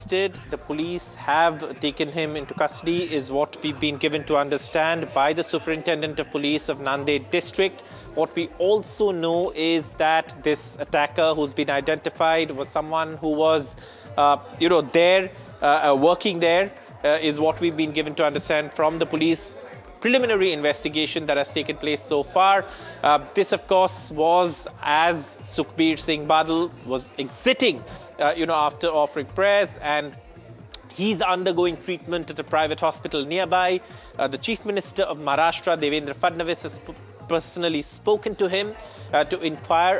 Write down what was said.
The police have taken him into custody, is what we've been given to understand by the Superintendent of Police of Nanded District. What we also know is that this attacker who's been identified was someone who was, working there, is what we've been given to understand from the police preliminary investigation that has taken place so far. This, of course, was as Sukhbir Singh Badal was exiting, after offering prayers, and he's undergoing treatment at a private hospital nearby. The Chief Minister of Maharashtra, Devendra Fadnavis, has personally spoken to him to inquire